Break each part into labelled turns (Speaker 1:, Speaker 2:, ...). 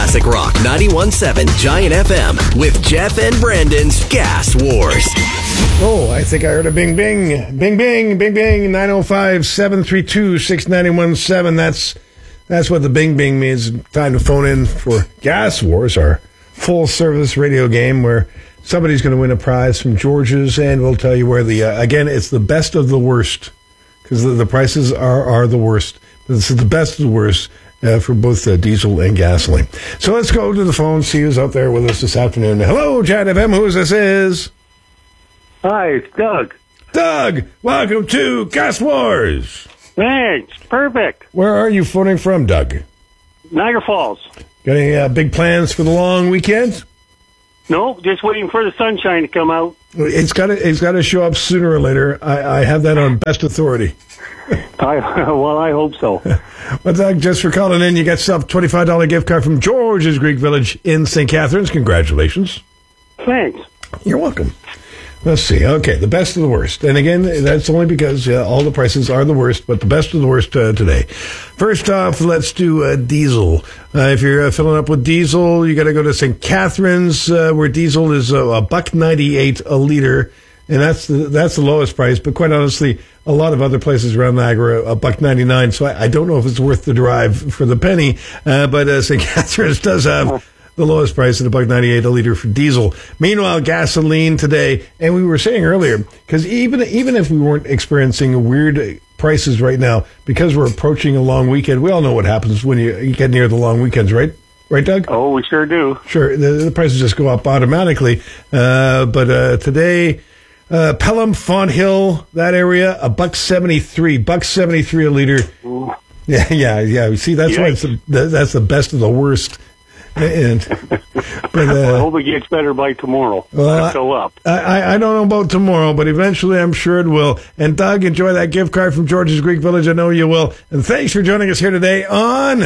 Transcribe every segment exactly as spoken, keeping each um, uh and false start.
Speaker 1: Classic Rock ninety-one point seven Giant F M with Jeff and Brandon's Gas Wars.
Speaker 2: Oh, I think I heard a bing, bing. Bing, bing, bing, bing. nine oh five, seven three two, six nine one seven. That's, that's what the bing, bing means. Time to phone in for Gas Wars, our full-service radio game where somebody's going to win a prize from George's, and we'll tell you where the, uh, again, it's the best of the worst, because the, the prices are, are the worst. This is the best of the worst uh, for both uh, diesel and gasoline. So let's go to the phone, see who's out there with us this afternoon. Hello, Giant F M. Who is this is?
Speaker 3: Hi, it's Doug.
Speaker 2: Doug, welcome to Gas Wars.
Speaker 3: Thanks. Perfect.
Speaker 2: Where are you phoning from, Doug?
Speaker 3: Niagara Falls.
Speaker 2: Got any uh, big plans for the long weekend?
Speaker 3: No, just waiting for the sunshine to come out.
Speaker 2: It's got to, it's got to show up sooner or later. I, I have that on best authority.
Speaker 3: I, well, I hope so.
Speaker 2: Well, Doug, just for calling in, you got yourself a twenty-five dollars gift card from George's Greek Village in Saint Catharines. Congratulations.
Speaker 3: Thanks.
Speaker 2: You're welcome. Let's see. Okay, the best of the worst. And again, that's only because uh, all the prices are the worst, but the best of the worst uh, today. First off, let's do uh, diesel. Uh, if you're uh, filling up with diesel, you got to go to Saint Catharines, uh, where diesel is uh, a buck ninety-eight a liter, and that's the, that's the lowest price. But quite honestly, a lot of other places around Niagara, a buck ninety-nine. So I, I don't know if it's worth the drive for the penny. Uh, but uh, Saint Catharines does have the lowest price at a buck ninety-eight a liter for diesel. Meanwhile, gasoline today, and we were saying earlier, because even even if we weren't experiencing weird prices right now, because we're approaching a long weekend, we all know what happens when you, you get near the long weekends, right? Right, Doug?
Speaker 3: Oh, we sure do.
Speaker 2: Sure, the, the prices just go up automatically. Uh, but uh, today, uh, Pelham, Fonthill, that area, a buck seventy-three, buck seventy-three a liter. Ooh. Yeah, yeah, yeah. See, that's Yikes. why it's the, that's the best of the worst. And, but, uh,
Speaker 3: I hope it gets better by tomorrow.
Speaker 2: Well,
Speaker 3: Let's go up.
Speaker 2: I, I don't know about tomorrow, but eventually I'm sure it will. And Doug, enjoy that gift card from George's Greek Village. I know you will. And thanks for joining us here today on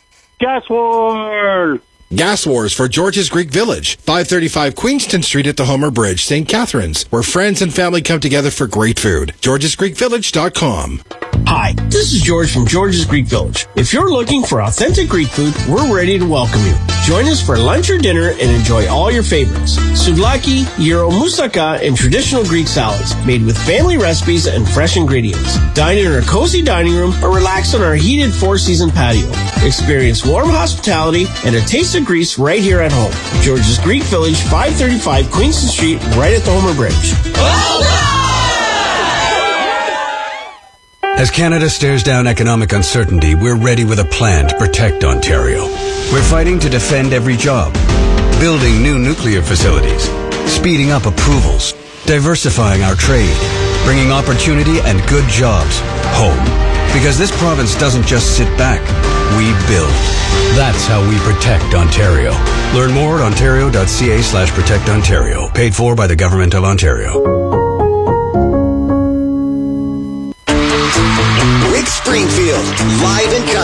Speaker 3: Gas Wars.
Speaker 4: Gas Wars for George's Greek Village, five thirty-five Queenston Street at the Homer Bridge, Saint Catharines, where friends and family come together for great food. georges greek village dot com.
Speaker 5: Hi, this is George from George's Greek Village. If you're looking for authentic Greek food, we're ready to welcome you. Join us for lunch or dinner and enjoy all your favorites. Souvlaki, gyro, moussaka, and traditional Greek salads made with family recipes and fresh ingredients. Dine in our cozy dining room or relax on our heated four-season patio. Experience warm hospitality and a taste of Greece right here at home. George's Greek Village, five thirty-five Queenston Street, right at the Homer Bridge.
Speaker 6: Well done! As Canada stares down economic uncertainty, we're ready with a plan to protect Ontario. We're fighting to defend every job, building new nuclear facilities, speeding up approvals, diversifying our trade, bringing opportunity and good jobs home. Because this province doesn't just sit back, we build. That's how we protect Ontario. Learn more at ontario.ca slash protect Ontario. Paid for by the Government of Ontario.
Speaker 1: Rick Springfield, live in